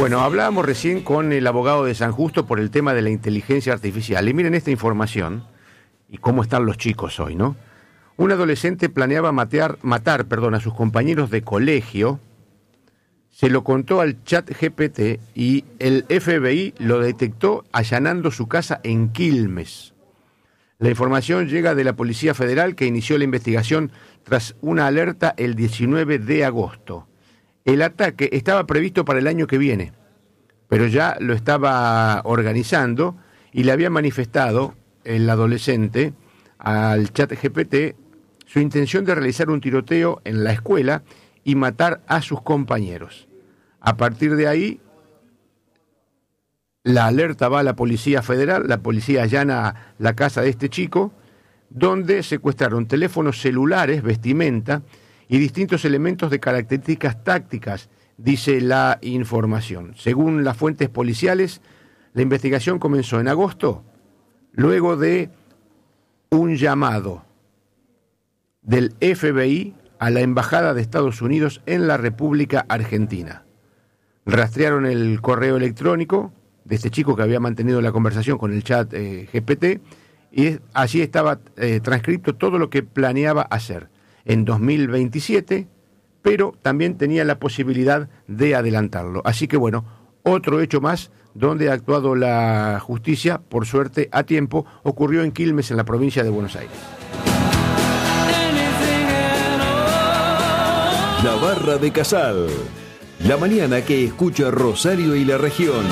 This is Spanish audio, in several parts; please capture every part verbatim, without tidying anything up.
Bueno, hablábamos recién con el abogado de San Justo por el tema de la inteligencia artificial. Y miren esta información y cómo están los chicos hoy, ¿no? Un adolescente planeaba matear, matar perdón, a sus compañeros de colegio, se lo contó al chat G P T y el F B I lo detectó allanando su casa en Quilmes. La información llega de la Policía Federal, que inició la investigación tras una alerta el diecinueve de agosto. El ataque estaba previsto para el año que viene, pero ya lo estaba organizando y le había manifestado el adolescente al chat G P T su intención de realizar un tiroteo en la escuela y matar a sus compañeros. A partir de ahí, la alerta va a la Policía Federal, la policía allana la casa de este chico, donde secuestraron teléfonos celulares, vestimenta y distintos elementos de características tácticas, dice la información. Según las fuentes policiales, la investigación comenzó en agosto, luego de un llamado del F B I a la Embajada de Estados Unidos en la República Argentina. Rastrearon el correo electrónico de este chico que había mantenido la conversación con el chat eh, G P T, y allí estaba eh, transcrito todo lo que planeaba hacer en dos mil veintisiete, pero también tenía la posibilidad de adelantarlo. Así que bueno, otro hecho más donde ha actuado la justicia, por suerte a tiempo, ocurrió en Quilmes, en la provincia de Buenos Aires. La Barra de Casal, la mañana que escucha Rosario y la región.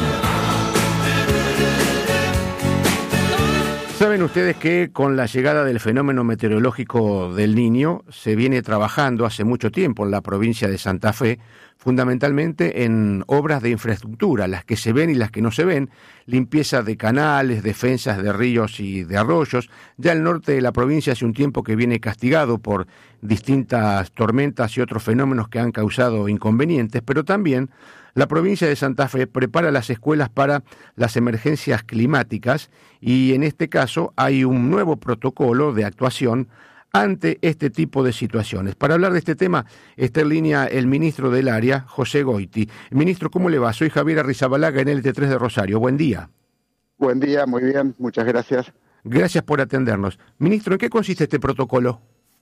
Saben ustedes que con la llegada del fenómeno meteorológico del Niño se viene trabajando hace mucho tiempo en la provincia de Santa Fe, fundamentalmente en obras de infraestructura, las que se ven y las que no se ven, limpieza de canales, defensas de ríos y de arroyos. Ya el norte de la provincia hace un tiempo que viene castigado por distintas tormentas y otros fenómenos que han causado inconvenientes, pero también la provincia de Santa Fe prepara las escuelas para las emergencias climáticas y en este caso hay un nuevo protocolo de actuación ante este tipo de situaciones. Para hablar de este tema está en línea el ministro del área, José Goiti. Ministro, ¿cómo le va? Soy Javier Arrizabalaga en L T tres de Rosario. Buen día. Buen día, muy bien, muchas gracias. Gracias por atendernos. Ministro, ¿en qué consiste este protocolo?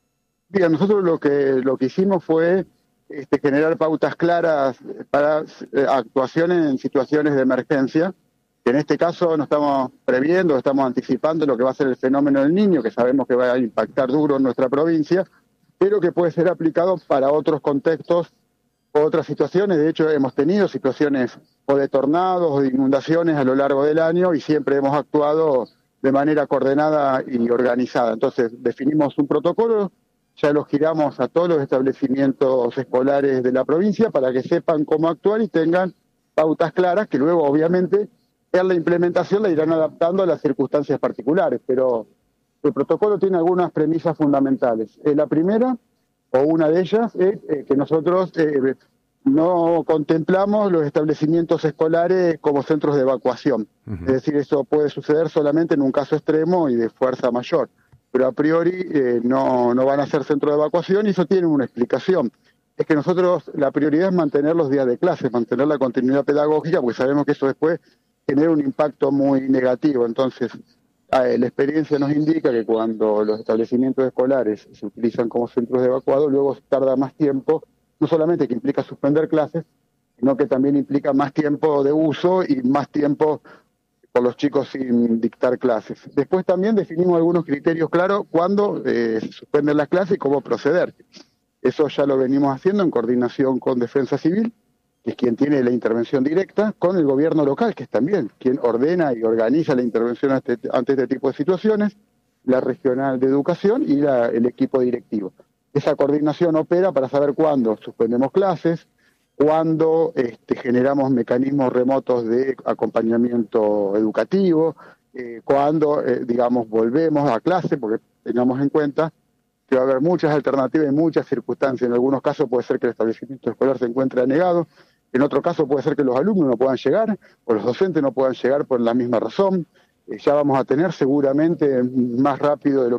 Bien, nosotros lo que, lo que hicimos fue este, generar pautas claras para eh, actuación en situaciones de emergencia, que en este caso no estamos previendo, estamos anticipando lo que va a ser el fenómeno del Niño, que sabemos que va a impactar duro en nuestra provincia, pero que puede ser aplicado para otros contextos, otras situaciones. De hecho, hemos tenido situaciones o de tornados o de inundaciones a lo largo del año y siempre hemos actuado de manera coordenada y organizada. Entonces, definimos un protocolo, ya lo giramos a todos los establecimientos escolares de la provincia para que sepan cómo actuar y tengan pautas claras que luego, obviamente, en la implementación la irán adaptando a las circunstancias particulares, pero el protocolo tiene algunas premisas fundamentales. Eh, la primera, o una de ellas, es eh, que nosotros eh, no contemplamos los establecimientos escolares como centros de evacuación. Uh-huh. Es decir, eso puede suceder solamente en un caso extremo y de fuerza mayor, pero a priori eh, no, no van a ser centro de evacuación y eso tiene una explicación. Es que nosotros la prioridad es mantener los días de clase, mantener la continuidad pedagógica, porque sabemos que eso después genera un impacto muy negativo. Entonces, eh, la experiencia nos indica que cuando los establecimientos escolares se utilizan como centros de evacuado, luego tarda más tiempo, no solamente que implica suspender clases, sino que también implica más tiempo de uso y más tiempo por los chicos sin dictar clases. Después también definimos algunos criterios claros cuando eh, se suspenden las clases y cómo proceder. Eso ya lo venimos haciendo en coordinación con Defensa Civil, que es quien tiene la intervención directa, con el gobierno local, que es también quien ordena y organiza la intervención ante, ante este tipo de situaciones, la regional de educación y la, el equipo directivo. Esa coordinación opera para saber cuándo suspendemos clases, cuándo este, generamos mecanismos remotos de acompañamiento educativo, eh, cuándo, eh, digamos, volvemos a clase, porque tengamos en cuenta que va a haber muchas alternativas y muchas circunstancias. En algunos casos puede ser que el establecimiento escolar se encuentre anegado, en otro caso puede ser que los alumnos no puedan llegar, o los docentes no puedan llegar por la misma razón. Eh, ya vamos a tener seguramente más rápido de lo